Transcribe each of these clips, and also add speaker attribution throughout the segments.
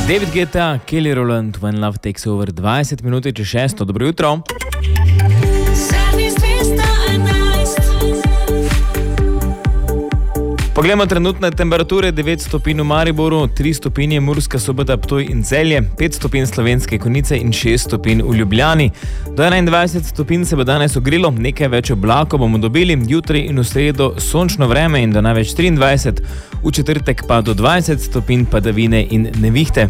Speaker 1: David Guetta, Kelly Rowland, When Love Takes Over, 20 minut čez 6. Dobro jutro. Poglejmo trenutne temperature. 9 stopinj v Mariboru, 3 stopinje Murska Sobota, Ptuj in Celje, 5 stopinj Slovenske Konjice in 6 stopinj v Ljubljani. Do 21 stopinj se bo danes ogrelo, nekaj več oblakov bomo dobili, jutri in v sredo sončno vreme in do največ 23, v četrtek pa do 20 stopinj padavine in nevihte.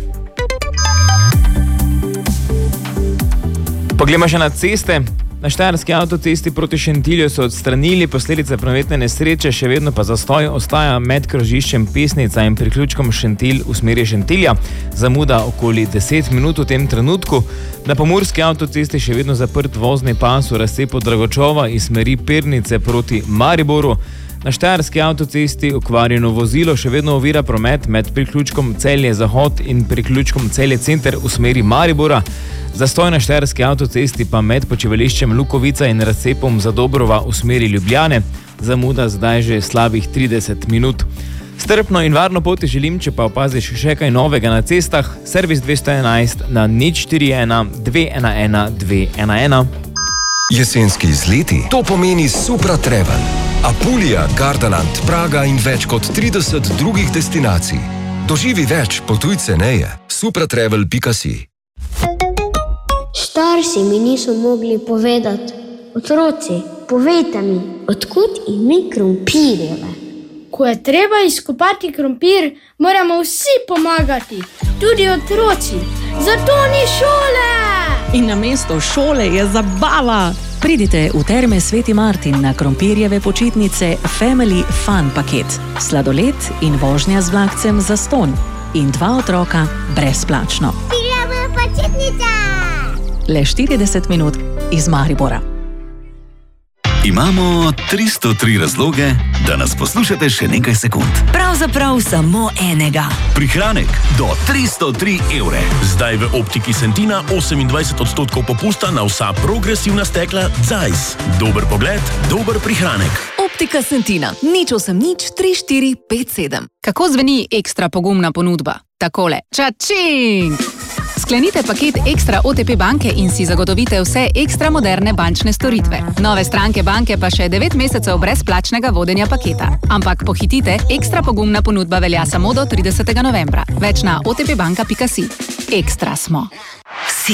Speaker 1: Poglejmo še na ceste. Na štajerski avtocesti proti Šentilju so odstranili posledice prometne nesreče, še vedno pa zastoj ostaja med krožiščem Pesnica in priključkom Šentilj v smeri Šentilja. Zamuda okoli 10 minut v tem trenutku. Na pomurski avtocesti še vedno zaprt vozni pas v razcepu Dragočova iz smeri Pernice proti Mariboru. Na štajerski avtocesti okvarjeno vozilo še vedno ovira promet med priključkom Celje Zahod in priključkom Celje Center v smeri Maribora. Zastoj na štajerski avtocesti pa med počivališčem Lukovica in razcepom Zadobrova v smeri Ljubljane. Zamuda zdaj že slabih 30 minut. Strpno in varno poti želim, če pa opaziš še kaj novega na cestah, servis 211 na 041 211 211.
Speaker 2: Jesenski izleti, to pomeni Supra Travel. Apulija, Gardaland, Praga in več kot 30 drugih destinacij. Doživi več, potuj ceneje. supratravel.si.
Speaker 3: Starši mi niso mogli povedati. Otroci, povejte mi, odkud ime krompirjeve?
Speaker 4: Ko je treba izkopati krompir, moramo vsi pomagati, tudi otroci. Zato ni šole!
Speaker 5: In namesto šole je zabava. Pridite v Terme Sveti Martin na krompirjeve počitnice Family Fun paket. Sladoled in vožnja z vlakcem zastonj. In 2 otroka brezplačno.
Speaker 3: Gremo počitnica!
Speaker 5: Le 40 minut iz Maribora.
Speaker 6: Imamo 303 razloge, da nas poslušate še nekaj sekund.
Speaker 7: Pravzaprav samo enega.
Speaker 8: Prihranek do 303 evre. Zdaj v Optiki Sentina 28% popusta na vsa progresivna stekla Zeiss. Dober pogled, dober prihranek.
Speaker 7: Optika Sentina. 080 3457. Kako zveni ekstra pogumna ponudba? Takole. Čačing! Sklenite paket Ekstra OTP banke in si zagotovite vse ekstra moderne bančne storitve. Nove stranke banke pa še 9 mesecev brezplačnega vodenja paketa. Ampak pohitite, ekstra pogumna ponudba velja samo do 30. novembra. Več na otpbanka.si. Ekstra smo.